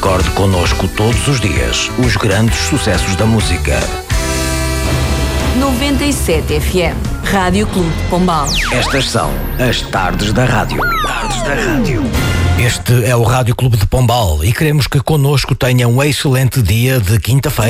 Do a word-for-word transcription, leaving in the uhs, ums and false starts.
Recorde connosco todos os dias os grandes sucessos da música. noventa e sete F M, Rádio Clube de Pombal. Estas são as tardes da rádio. Tardes da rádio. Este é o Rádio Clube de Pombal e queremos que connosco tenha um excelente dia de quinta-feira.